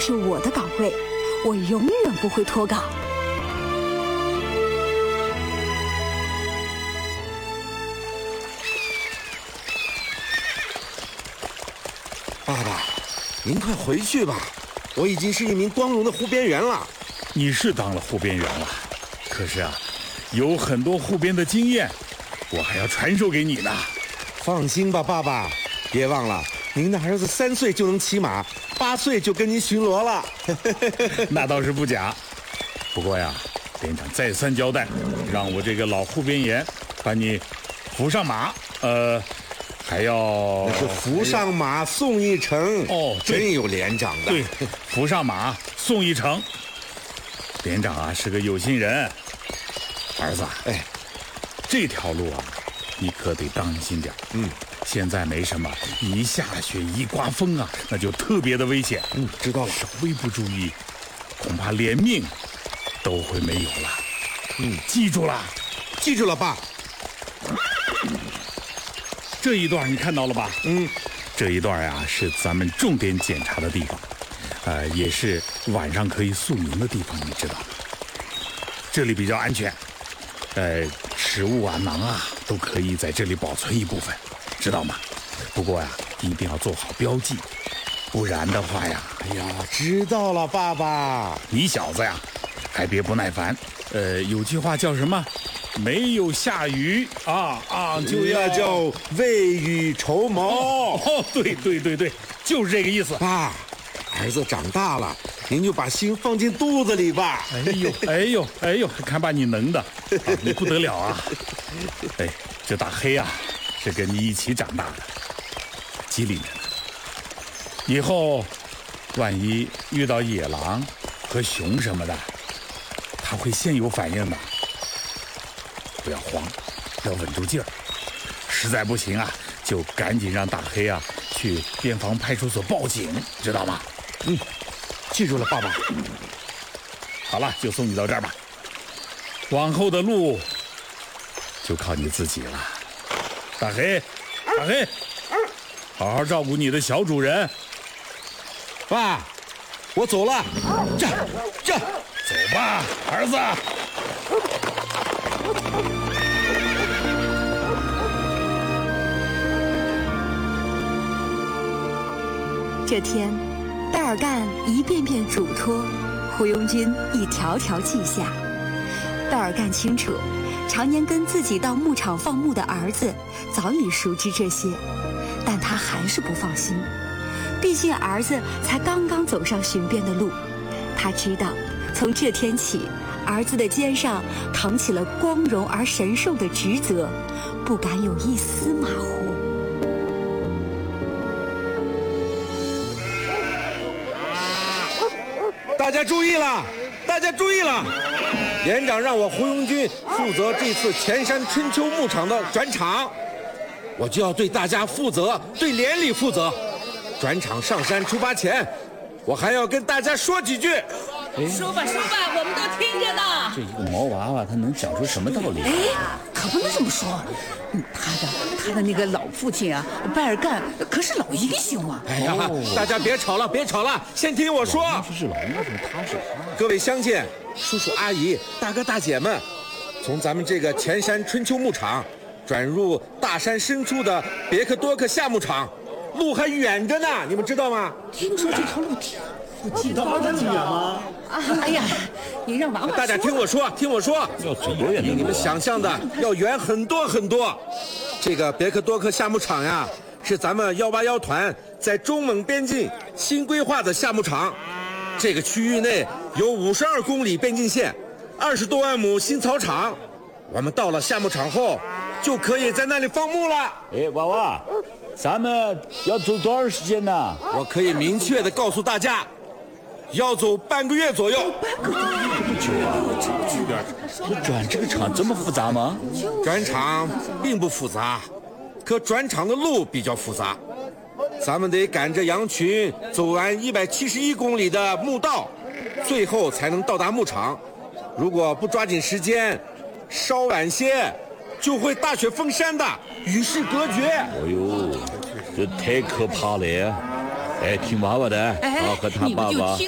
是我的岗位，我永远不会脱岗。 爸爸，您快回去吧，我已经是一名光荣的护边员了。 你是当了护边员了，可是啊，有很多护边的经验，我还要传授给你呢。 放心吧，爸爸，别忘了，您的儿子3岁就能骑马，8岁就跟您巡逻了。 那倒是不假，不过呀，连长再三交代，让我这个老护边员把你扶上马，还要那是扶上马送一程哦， 真有连长的。 对，扶上马送一程。连长啊是个有心人，儿子，这条路啊，你可得当心点。现在没什么，一下雪一刮风啊，那就特别的危险。 知道了。 稍微不注意，恐怕连命都会没有了。记住了。 记住了，爸。 这一段你看到了吧？这一段呀是咱们重点检查的地方。也是晚上可以宿营的地方，你知道吗？这里比较安全，食物啊、馕啊都可以在这里保存一部分，知道吗？不过呀，一定要做好标记，不然的话呀， 知道了，爸爸。 你小子呀，还别不耐烦。有句话叫什么？没有下雨就要叫未雨绸缪。 对，就是这个意思。 爸，儿子长大了，您就把心放进肚子里吧。 哎呦，看把你能的，你不得了啊！这大黑啊，是跟你一起长大的，机灵着呢。以后万一遇到野狼和熊什么的，他会先有反应的。不要慌，要稳住劲儿。实在不行啊，就赶紧让大黑啊去边防派出所报警，知道吗？ 记住了，爸爸。 好了，就送你到这儿吧。往后的路就靠你自己了。大黑，好好照顾你的小主人。 爸，我走了。这， 走吧，儿子。 这天，戴尔干一遍遍嘱托，胡庸军一条条记下。戴尔干清楚，常年跟自己到牧场放牧的儿子早已熟知这些，但他还是不放心。毕竟儿子才刚刚走上巡边的路，他知道，从这天起，儿子的肩上扛起了光荣而神圣的职责，不敢有一丝马虎。 大家注意了！连长让我胡庸军负责这次前山春秋牧场的转场，我就要对大家负责，对连里负责。转场上山出发前，我还要跟大家说几句。 说吧，我们都听着呢。 这一个毛娃娃，他能讲出什么道理？ 可不能这么说。他的那个老父亲啊，拜尔干可是老英雄啊。 大家别吵了，先听我说。 是老英雄，他是他。 各位乡亲、叔叔阿姨、大哥大姐们，从咱们这个前山春秋牧场转入大山深处的别克多克夏牧场，路还远着呢，你们知道吗？ 听说这条路挺不近道这么远吗？哎呀，你让娃娃大家听我说， 要走多远？ 比你们想象的要远很多很多。这个别克多克夏牧场呀，是咱们181团在中蒙边境新规划的夏牧场。这个区域内有52公里边境线，20多万亩新草场。我们到了夏牧场后，就可以在那里放牧了。 娃娃，咱们要走多长时间呢？ 我可以明确地告诉大家，要走半个月左右。 半个月这么久啊？这转这个场这么复杂吗？ 转场并不复杂，可转场的路比较复杂。咱们得赶着羊群走完171公里的牧道，最后才能到达牧场。如果不抓紧时间，稍晚些就会大雪封山的，与世隔绝。 这太可怕了！听娃娃的，和他爸爸